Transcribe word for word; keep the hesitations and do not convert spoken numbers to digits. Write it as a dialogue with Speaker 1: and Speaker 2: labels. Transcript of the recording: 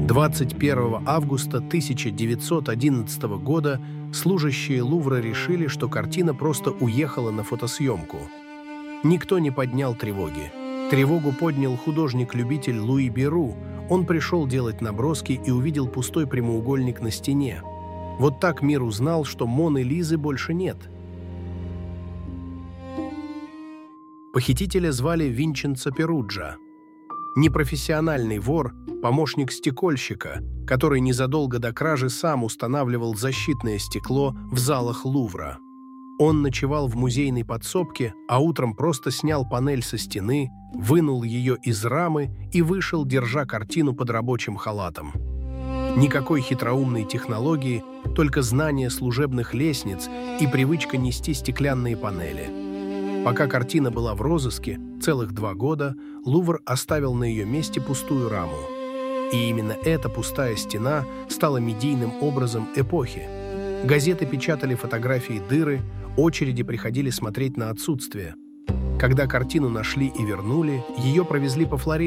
Speaker 1: двадцать первого августа тысяча девятьсот одиннадцатого года служащие Лувра решили, что картина просто уехала на фотосъемку. Никто не поднял тревоги. Тревогу поднял художник-любитель Луи Беру. Он пришел делать наброски и увидел пустой прямоугольник на стене. Вот так мир узнал, что Моны Лизы больше нет. Похитителя звали Винченцо Перуджа. Непрофессиональный вор, помощник стекольщика, который незадолго до кражи сам устанавливал защитное стекло в залах Лувра. Он ночевал в музейной подсобке, а утром просто снял панель со стены, вынул ее из рамы и вышел, держа картину под рабочим халатом. Никакой хитроумной технологии, только знание служебных лестниц и привычка нести стеклянные панели. Пока картина была в розыске, целых два года, Лувр оставил на ее месте пустую раму. И именно эта пустая стена стала медийным образом эпохи. Газеты печатали фотографии дыры, очереди приходили смотреть на отсутствие. Когда картину нашли и вернули, ее провезли по Флоренции.